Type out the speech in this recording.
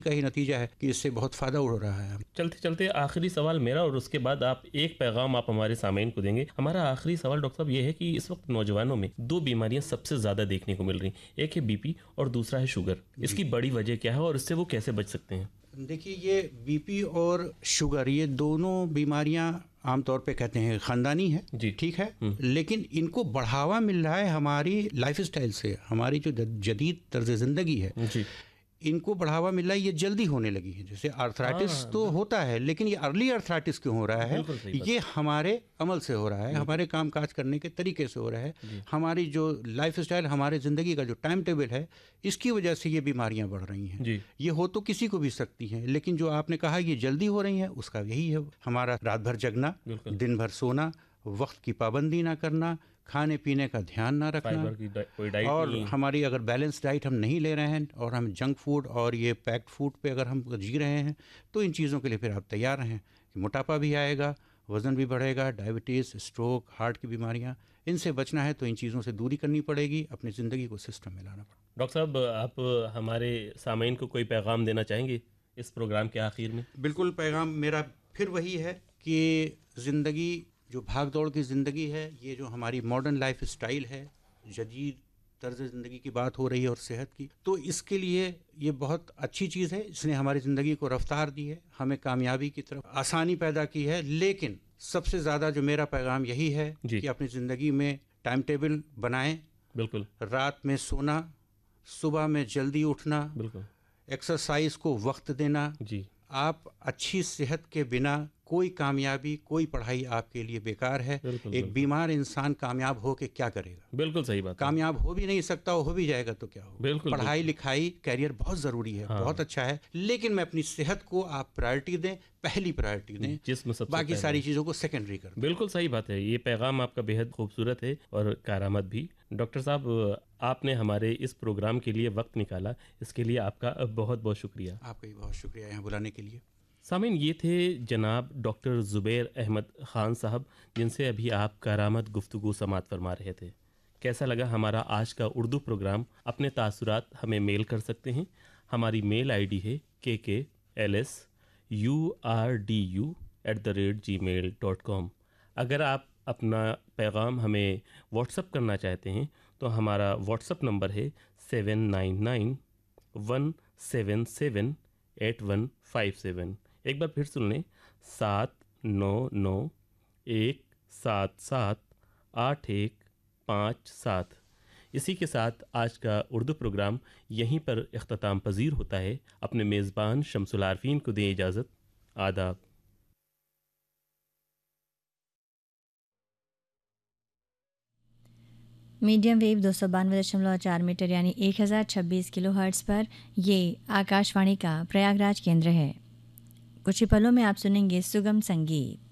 کا ہی نتیجہ ہے کہ اس سے بہت فائدہ اڑ رہا ہے. چلتے چلتے آخری سوال میرا اور اس کے بعد آپ ایک پیغام آپ ہمارے سامعین کو دیں گے. ہمارا آخری سوال ڈاکٹر صاحب یہ ہے کہ اس وقت نوجوانوں میں 2 بیماریاں سب سے زیادہ دیکھنے کو مل رہی ہیں. ایک ہے BP اور دوسرا ہے شوگر. اس کی بڑی وجہ کیا ہے اور اس سے وہ کیسے بچ سکتے ہیں؟ دیکھیے، یہ BP اور شوگر یہ دونوں بیماریاں عام طور پہ کہتے ہیں خاندانی ہے. جی ٹھیک ہے. لیکن ان کو بڑھاوا مل رہا ہے ہماری لائف اسٹائل سے. ہماری جو جدید طرز زندگی ہے جی ان کو بڑھاوا مل رہا ہے. یہ جلدی ہونے لگی ہے. جیسے آرتھرائٹس تو ہوتا ہے لیکن یہ ارلی آرتھرائٹس کیوں ہو رہا ہے؟ بالکل صحیح بات. یہ ہمارے عمل سے ہو رہا ہے، ہمارے کام کاج کرنے کے طریقے سے ہو رہا ہے. ہماری جو لائف اسٹائل، ہمارے زندگی کا جو ٹائم ٹیبل ہے، اس کی وجہ سے یہ بیماریاں بڑھ رہی ہیں. جی یہ ہو تو کسی کو بھی سکتی ہیں، لیکن جو آپ نے کہا یہ جلدی ہو رہی ہیں اس کا یہی ہے ہمارا رات بھر جگنا، بالکل. دن بھر سونا، وقت کی پابندی نہ کرنا، کھانے پینے کا دھیان نہ رکھنا، فائبر کی کوئی ڈائٹ اور نہیں. ہماری اگر بیلنس ڈائٹ ہم نہیں لے رہے ہیں اور ہم جنک فوڈ اور یہ پیکڈ فوڈ پہ اگر ہم جی رہے ہیں تو ان چیزوں کے لیے پھر آپ تیار رہیں کہ موٹاپا بھی آئے گا، وزن بھی بڑھے گا، ڈائبٹیز، اسٹروک، ہارٹ کی بیماریاں. ان سے بچنا ہے تو ان چیزوں سے دوری کرنی پڑے گی، اپنی زندگی کو سسٹم میں لانا پڑے گا. ڈاکٹر صاحب آپ ہمارے سامعین کو کوئی پیغام دینا چاہیں گے اس پروگرام کے آخر میں؟ بالکل. پیغام میرا پھر وہی ہے کہ زندگی جو بھاگ دوڑ کی زندگی ہے، یہ جو ہماری ماڈرن لائف اسٹائل ہے، جدید طرز زندگی کی بات ہو رہی ہے اور صحت کی، تو اس کے لیے یہ بہت اچھی چیز ہے. اس نے ہماری زندگی کو رفتار دی ہے، ہمیں کامیابی کی طرف آسانی پیدا کی ہے. لیکن سب سے زیادہ جو میرا پیغام یہی ہے کہ اپنی زندگی میں ٹائم ٹیبل بنائیں. بالکل. رات میں سونا، صبح میں جلدی اٹھنا، بالکل. ایکسرسائز کو وقت دینا. جی آپ اچھی صحت کے بنا کوئی کامیابی، کوئی پڑھائی آپ کے لیے بیکار ہے. بالکل. ایک بیمار انسان کامیاب ہو کے کیا کرے گا؟ بالکل صحیح بات. کامیاب ہو بھی نہیں سکتا، ہو بھی جائے گا تو کیا ہوگا؟ بالکل. پڑھائی لکھائی کیریئر بہت ضروری ہے، بہت اچھا ہے، لیکن میں اپنی صحت کو آپ پرائرٹی دیں، پہلی پرائرٹی دیں، جسم سب سے باقی پہلے. ساری چیزوں کو سیکنڈری کر دیں. بالکل صحیح بات ہے. یہ پیغام آپ کا بےحد خوبصورت ہے اور کارآمد بھی. ڈاکٹر صاحب آپ نے ہمارے اس پروگرام کے لیے وقت نکالا، اس کے لیے آپ کا بہت بہت شکریہ. آپ کا بھی بہت شکریہ یہاں بلانے کے لیے. سامعین، یہ تھے جناب ڈاکٹر زبیر احمد خان صاحب، جن سے ابھی آپ کارآمد گفتگو سماعت فرما رہے تھے. کیسا لگا ہمارا آج کا اردو پروگرام؟ اپنے تاثرات ہمیں میل کر سکتے ہیں. ہماری میل آئی ڈی ہے KKLSURDU@gmail.com. اگر آپ اپنا پیغام ہمیں واٹس اپ کرنا چاہتے ہیں تو ہمارا واٹس اپ نمبر ہے 7991778157. ایک بار پھر سن لیں، 7991778157. اسی کے ساتھ آج کا اردو پروگرام یہیں پر اختتام پذیر ہوتا ہے. اپنے میزبان شمس العارفین کو دیں اجازت. آداب. میڈیم ویو 292.4 میٹر یعنی 1026 کلو ہرٹز پر یہ آکاش وانی کا پریاگ راج کیندر ہے. کچھ ہی پلوں میں آپ سنیں گے سگم سنگیت.